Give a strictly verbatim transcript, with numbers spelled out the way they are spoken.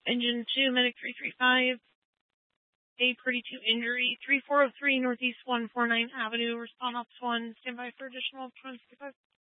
Engine two, Medic three three five. A pretty two injury. three four zero three Northeast one four nine Avenue. Respond Ops one. Stand by for additional twenty-five.